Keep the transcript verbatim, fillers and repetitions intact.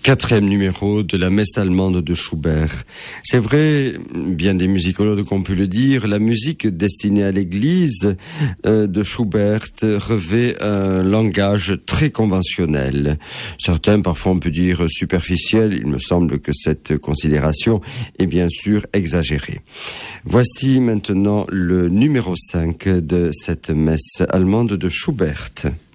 Quatrième numéro de la messe allemande de Schubert. C'est vrai, bien des musicologues ont pu le dire, la musique destinée à l'église euh, de Schubert revêt un langage très conventionnel. Certains, parfois on peut dire superficiel, il me semble que cette considération est bien sûr exagérée. Voici maintenant le numéro cinq de cette messe allemande de Schubert.